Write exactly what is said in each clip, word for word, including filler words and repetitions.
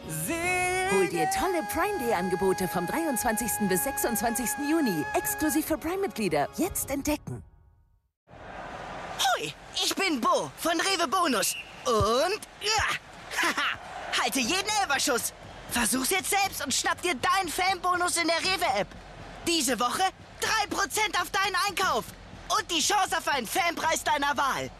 Hol dir tolle Prime Day Angebote vom dreiundzwanzigsten bis sechsundzwanzigsten Juni. Exklusiv für Prime-Mitglieder. Jetzt entdecken. Hoi, ich bin Bo von Rewe Bonus. Und ja, haha, halte jeden Elferschuss. Versuch's jetzt selbst und schnapp dir deinen Fanbonus in der Rewe-App. Diese Woche drei Prozent auf deinen Einkauf. Und die Chance auf einen Fanpreis deiner Wahl.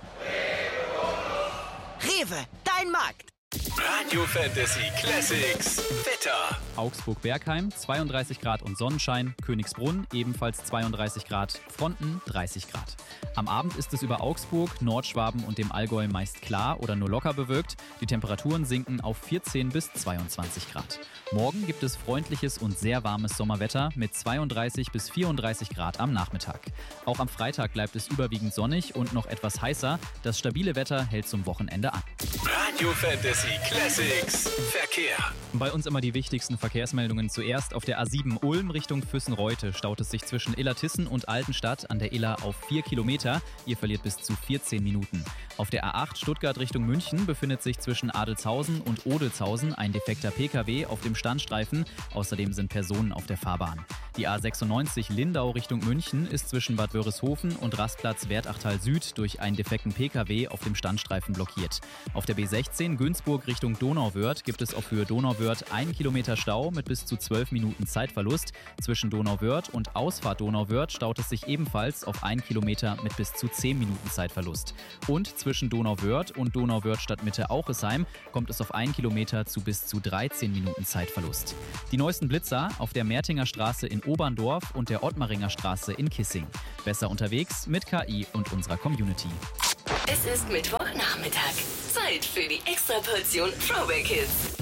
Rewe, dein Markt. Radio Fantasy Classics Wetter. Augsburg-Bergheim zweiunddreißig Grad und Sonnenschein, Königsbrunn ebenfalls zweiunddreißig Grad, Fronten dreißig Grad. Am Abend ist es über Augsburg, Nordschwaben und dem Allgäu meist klar oder nur locker bewölkt. Die Temperaturen sinken auf vierzehn bis zweiundzwanzig Grad. Morgen gibt es freundliches und sehr warmes Sommerwetter mit zweiunddreißig bis vierunddreißig Grad am Nachmittag. Auch am Freitag bleibt es überwiegend sonnig und noch etwas heißer. Das stabile Wetter hält zum Wochenende an. Radio Fantasy Classics Verkehr. Bei uns immer die wichtigsten Verkehrsmeldungen. Zuerst auf der A sieben Ulm Richtung Füssen-Reutte staut es sich zwischen Illertissen und Altenstadt an der Iller auf vier Kilometer. Ihr verliert bis zu vierzehn Minuten. Auf der A acht Stuttgart Richtung München befindet sich zwischen Adelzhausen und Odelzhausen ein defekter P K W auf dem Standstreifen. Außerdem sind Personen auf der Fahrbahn. Die A sechsundneunzig Lindau Richtung München ist zwischen Bad Wörishofen und Rastplatz Wertachtal Süd durch einen defekten P K W auf dem Standstreifen blockiert. Auf der B sechzehn Günzburg Richtung Donauwörth gibt es auf Höhe Donauwörth einen Kilometer Stau mit bis zu zwölf Minuten Zeitverlust. Zwischen Donauwörth und Ausfahrt Donauwörth staut es sich ebenfalls auf einen Kilometer mit bis zu zehn Minuten Zeitverlust. Und zwischen Donauwörth und Donauwörth Stadtmitte Auchesheim kommt es auf einen Kilometer zu bis zu dreizehn Minuten Zeitverlust. Die neuesten Blitzer auf der Mertinger Straße in Oberndorf und der Ottmaringer Straße in Kissing. Besser unterwegs mit K I und unserer Community. Es ist Mittwochnachmittag. Zeit für die Extraportion Throwback Hits.